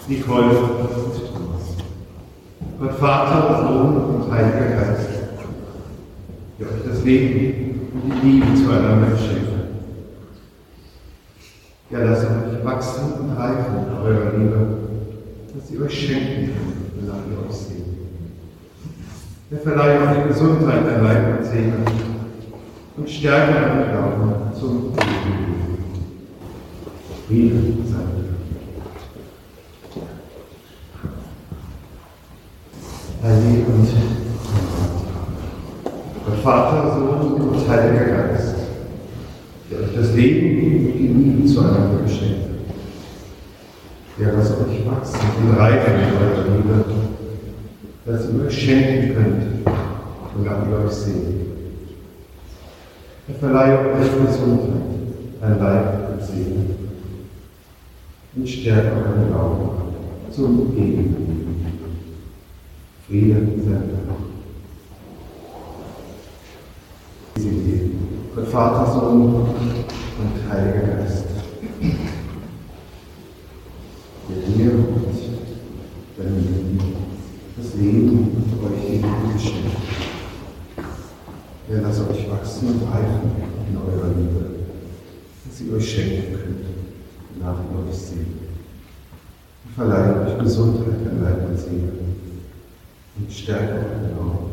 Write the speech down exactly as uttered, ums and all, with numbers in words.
Nicole und Thomas. Gott Vater, Sohn und Heiliger Geist, der euch das Leben und die Liebe zueinander schenkt. Ja, lasst euch wachsen und reifen in eurer Liebe, dass sie euch schenken kann, wonach ihr euch seht. Er verleiht euch Gesundheit an Leib und Seele und Stärke an Glauben zum Leben. Friede sei mit euch. Heilige und Gott Vater, Sohn und Heiliger Geist, der euch das Leben und die Liebe zueinander geschenkt hat. Der lasst euch wachsen und reifen in eurer Liebe, dass ihr euch schenken könnt, wonach ihr euch seht. Er verleiht euch Gesundheit an Leib und Seele und stärkt euren Glauben zum Gegenleben. Friede sei mit euch. Gott Vater, Sohn und Heiliger Geist, der dir und deinem Leben das Leben und euch Leben geschenkt. Er lasst euch wachsen und reifen in eurer Liebe, dass ihr euch schenken könnt, nach ihr euch seht. Und verleiht euch Gesundheit an Leib und Seele und stärkt euren Glauben